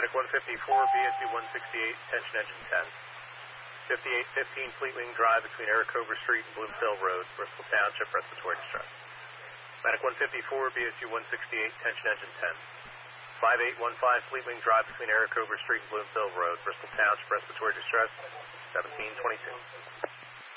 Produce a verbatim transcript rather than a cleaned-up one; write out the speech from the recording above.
Medic one fifty-four, B S U one sixty-eight, attention engine ten. fifty-eight fifteen Fleetwing Drive between Aarocover Street and Bloomfield Road, Bristol Township, respiratory distress. Medic one fifty-four, B S U one sixty-eight, attention engine ten. five eight one five Fleetwing Drive between Aarocover Street and Bloomfield Road, Bristol Township, respiratory distress, seventeen twenty-two.